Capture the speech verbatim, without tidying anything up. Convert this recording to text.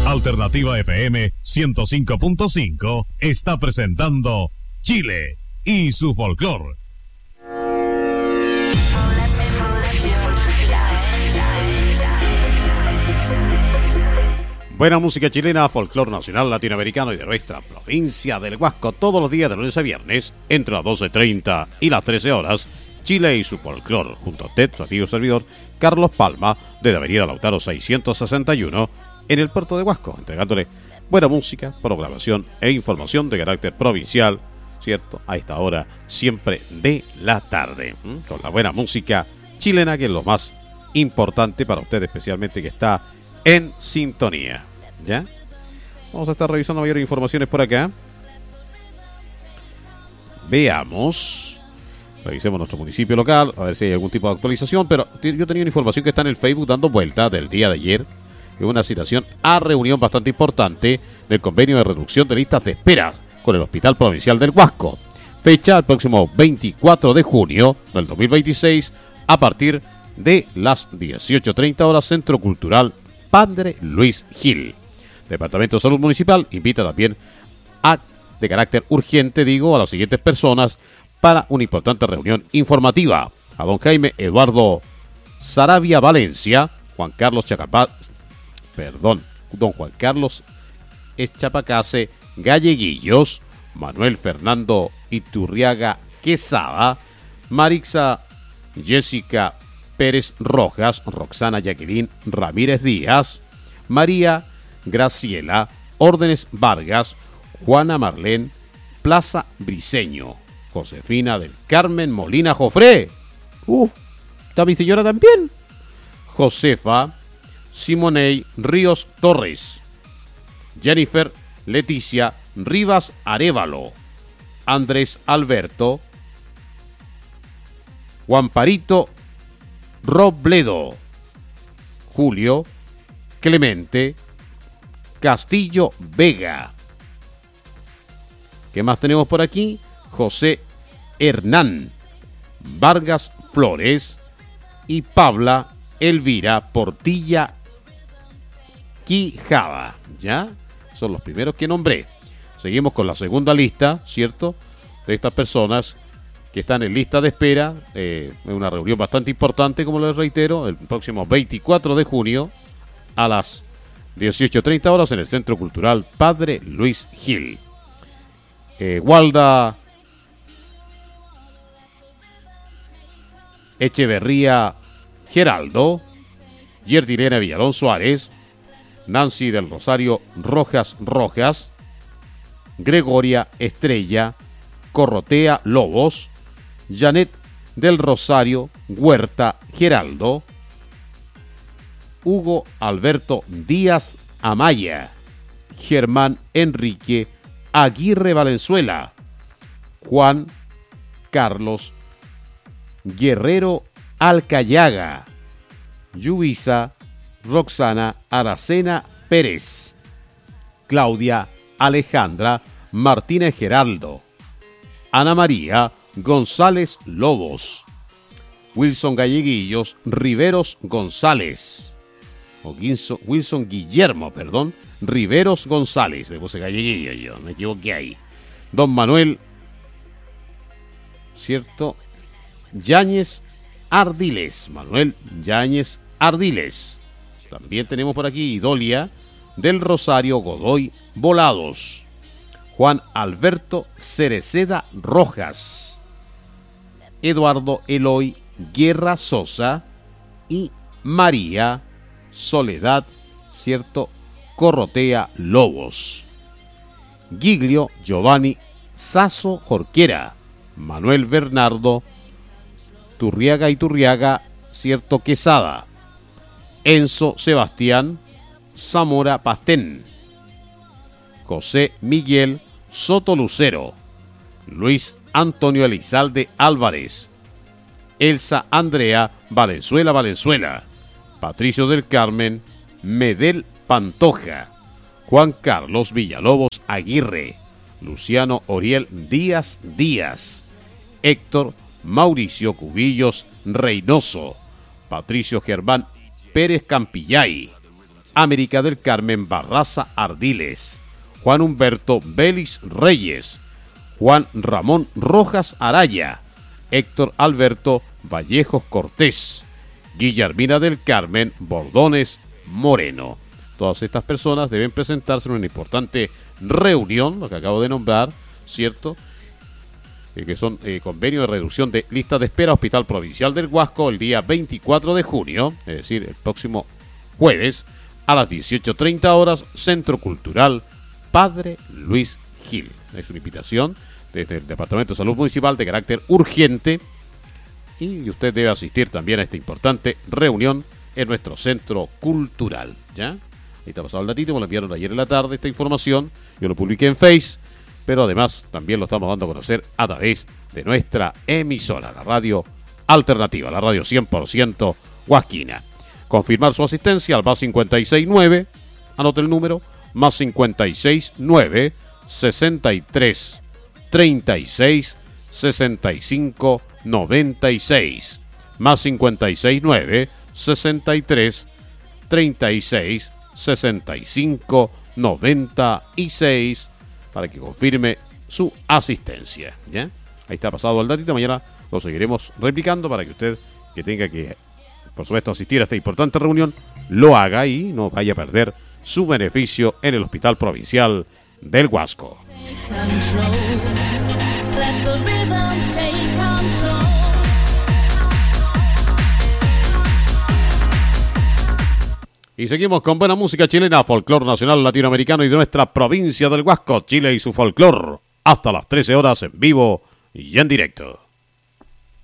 Alternativa F M ciento cinco punto cinco está presentando Chile y su folclor. Buena música chilena, folclor nacional, latinoamericano y de nuestra provincia del Huasco, todos los días de lunes a viernes, entre las doce treinta y las trece horas, Chile y su folclor, junto a usted, su amigo y servidor, Carlos Palma, de la avenida Lautaro seiscientos sesenta y uno, en el puerto de Huasco, entregándole buena música, programación e información de carácter provincial, ¿cierto? A esta hora, siempre de la tarde, ¿m? Con la buena música chilena, que es lo más importante para usted, especialmente que está en sintonía. ¿Ya? Vamos a estar revisando mayores informaciones por acá. Veamos. Revisemos nuestro municipio local, a ver si hay algún tipo de actualización. Pero yo tenía una información que está en el Facebook dando vuelta del día de ayer. Es una citación a reunión bastante importante del convenio de reducción de listas de espera con el Hospital Provincial del Huasco. Fecha el próximo veinticuatro de junio del dos mil veintiséis a partir de las dieciocho treinta horas, Centro Cultural Padre Luis Gil. Departamento de Salud Municipal invita también a, de carácter urgente, digo, a las siguientes personas para una importante reunión informativa. A don Jaime Eduardo Saravia Valencia, Juan Carlos Chacapá, perdón, don Juan Carlos Eschapacase Galleguillos, Manuel Fernando Iturriaga Quesada, Marixa Jessica Pérez Rojas, Roxana Jacqueline Ramírez Díaz, María Graciela Órdenes Vargas, Juana Marlén Plaza Briceño, Josefina del Carmen Molina Jofré, uh, ¿está mi señora también? Josefa Simonei Ríos Torres, Jennifer Leticia Rivas Arévalo, Andrés Alberto Juanparito Robledo, Julio Clemente Castillo Vega. ¿Qué más tenemos por aquí? José Hernán Vargas Flores y Paula Elvira Portilla Quijada. ¿Ya? Son los primeros que nombré. Seguimos con la segunda lista, ¿cierto? De estas personas que están en lista de espera. Eh, una reunión bastante importante, como les reitero, el próximo veinticuatro de junio a las dieciocho treinta horas en el Centro Cultural Padre Luis Gil. Eh, Walda Echeverría Geraldo, Yertilena Villalón Suárez, Nancy del Rosario Rojas Rojas, Gregoria Estrella Corrotea Lobos, Janet del Rosario Huerta Geraldo, Hugo Alberto Díaz Amaya, Germán Enrique Aguirre Valenzuela, Juan Carlos Guerrero Alcayaga, Yubisa Roxana Aracena Pérez, Claudia Alejandra Martínez Geraldo, Ana María González Lobos, Wilson Galleguillos Riveros González, o Wilson, Wilson Guillermo, perdón, Riveros González, le puse Galleguillo yo, me equivoqué ahí. Don Manuel, ¿cierto? Yáñez Ardiles, Manuel Yáñez Ardiles. También tenemos por aquí Idolia del Rosario Godoy Volados, Juan Alberto Cereceda Rojas, Eduardo Eloy Guerra Sosa y María Soledad, ¿cierto? Corrotea Lobos. Giglio Giovanni Sasso Jorquera, Manuel Bernardo Turriaga y Turriaga, ¿cierto? Quesada, Enzo Sebastián Zamora Pastén, José Miguel Soto Lucero, Luis Antonio Elizalde Álvarez, Elsa Andrea Valenzuela Valenzuela, Patricio del Carmen Medel Pantoja, Juan Carlos Villalobos Aguirre, Luciano Oriel Díaz Díaz, Héctor Mauricio Cubillos Reynoso, Patricio Germán Pérez Campillay, América del Carmen Barraza Ardiles, Juan Humberto Vélez Reyes, Juan Ramón Rojas Araya, Héctor Alberto Vallejos Cortés, Guillermina del Carmen Bordones Moreno. Todas estas personas deben presentarse en una importante reunión, lo que acabo de nombrar, ¿cierto? Eh, que son eh, convenio de reducción de listas de espera Hospital Provincial del Huasco el día veinticuatro de junio, es decir, el próximo jueves, a las dieciocho treinta horas, Centro Cultural Padre Luis Gil. Es una invitación desde el Departamento de Salud Municipal de carácter urgente y usted debe asistir también a esta importante reunión en nuestro Centro Cultural, ¿ya? Ahí está pasado el datito, me lo enviaron ayer en la tarde esta información, yo lo publiqué en Face, pero además también lo estamos dando a conocer a través de nuestra emisora, la radio alternativa, la radio cien por ciento huasquina. Confirmar su asistencia al más cincuenta y seis nueve, anote el número, más cincuenta y seis nueve, sesenta y tres, treinta y seis, sesenta y cinco, noventa y seis, más cincuenta y seis nueve, sesenta y tres, treinta y seis, sesenta y cinco, noventa y seis, para que confirme su asistencia, ¿ya? Ahí está pasado el datito, mañana lo seguiremos replicando para que usted, que tenga que, por supuesto, asistir a esta importante reunión, lo haga y no vaya a perder su beneficio en el Hospital Provincial del Huasco. Y seguimos con buena música chilena, folclor nacional latinoamericano y de nuestra provincia del Huasco, Chile y su folclor. Hasta las trece horas en vivo y en directo.